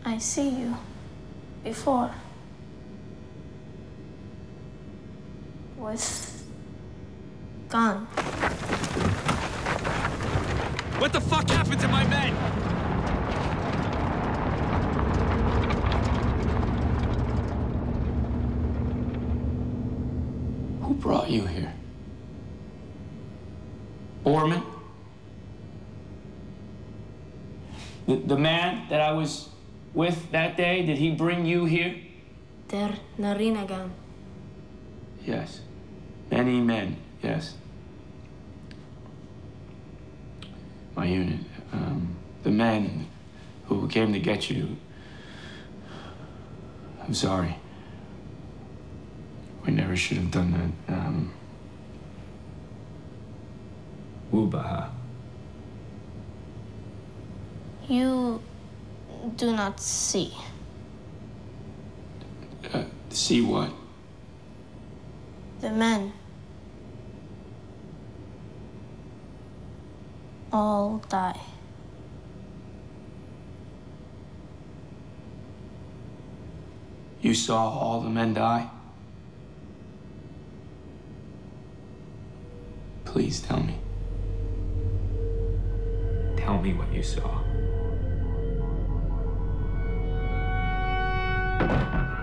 I see you before with gun. What the fuck happened to my men? Who brought you here? Borman? The man that I was with that day, did he bring you here? Der Narinagan. Yes. Many men, yes. My unit. The men who came to get you. I'm sorry. We never should have done that. Wubaha. You do not see. See what? The men all die. You saw all the men die? Please tell me. Tell me what you saw.